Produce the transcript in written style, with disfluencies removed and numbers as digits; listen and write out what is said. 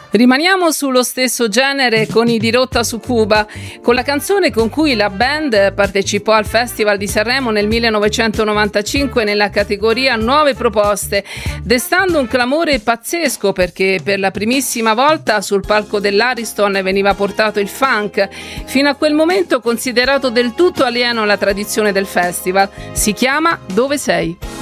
Rimaniamo sullo stesso genere con i Di Rotta su Cuba, con la canzone con cui la band partecipò al Festival di Sanremo nel 1995 nella categoria Nuove Proposte, destando un clamore pazzesco perché per la primissima volta sul palco dell'Ariston veniva portato il funk, fino a quel momento considerato del tutto alieno alla tradizione del festival. Si chiama Dove sei?